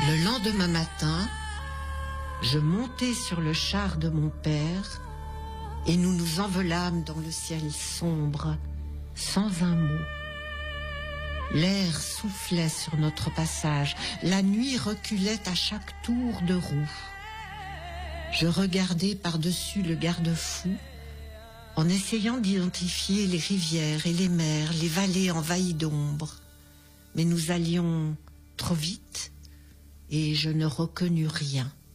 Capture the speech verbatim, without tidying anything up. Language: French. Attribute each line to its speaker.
Speaker 1: Le lendemain matin, je montai sur le char de mon père et nous nous envolâmes dans le ciel sombre, sans un mot. L'air soufflait sur notre passage, la nuit reculait à chaque tour de roue. Je regardais par-dessus le garde-fou, en essayant d'identifier les rivières et les mers, les vallées envahies d'ombre. Mais nous allions trop vite et je ne reconnus rien.